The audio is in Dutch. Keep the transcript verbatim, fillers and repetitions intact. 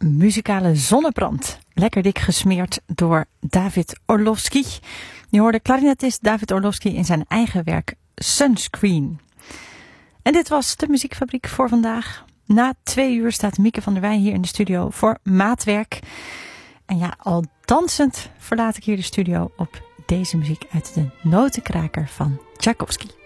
muzikale zonnebrand. Lekker dik gesmeerd door David Orlowski. Je hoorde klarinetist David Orlowski in zijn eigen werk Sunscreen. En dit was de Muziekfabriek voor vandaag. Na twee uur staat Mieke van der Wij hier in de studio voor maatwerk. En ja, al dansend verlaat ik hier de studio op deze muziek uit de Notenkraker van Tchaikovsky.